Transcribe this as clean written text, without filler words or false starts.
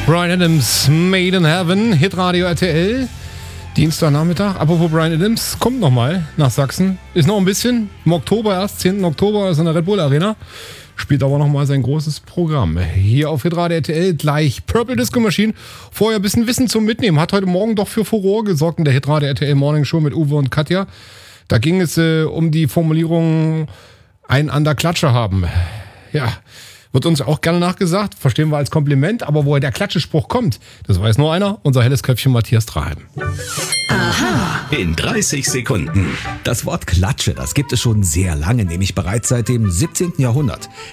Bryan Adams, Made in Heaven, Hitradio RTL, Dienstagnachmittag. Apropos Bryan Adams, kommt nochmal nach Sachsen. Ist noch ein bisschen, im Oktober erst, 10. Oktober ist in der Red Bull Arena. Spielt aber nochmal sein großes Programm. Hier auf Hitradio RTL gleich Purple Disco Machine. Vorher ein bisschen Wissen zum Mitnehmen. Hat heute Morgen doch für Furore gesorgt in der Hitradio RTL Morning Show mit Uwe und Katja. Da ging es um die Formulierung ein an der Klatsche haben. Ja, wird uns auch gerne nachgesagt, verstehen wir als Kompliment, aber woher der Klatschespruch kommt, das weiß nur einer, unser helles Köpfchen Matthias Traheim. Aha. In 30 Sekunden. Das Wort Klatsche, das gibt es schon sehr lange, nämlich bereits seit dem 17. Jahrhundert.